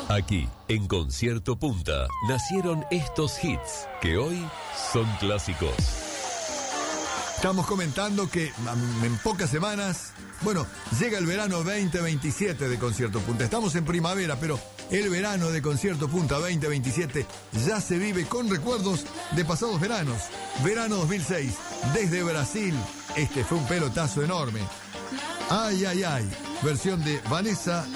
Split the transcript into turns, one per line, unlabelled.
Aquí, en Concierto Punta, nacieron estos hits que hoy son clásicos.
Estamos comentando que en pocas semanas, llega el verano 2027 de Concierto Punta. Estamos en primavera, pero el verano de Concierto Punta 2027 ya se vive con recuerdos de pasados veranos. Verano 2006, desde Brasil, este fue un pelotazo enorme. Ay, ay, ay, versión de Vanessa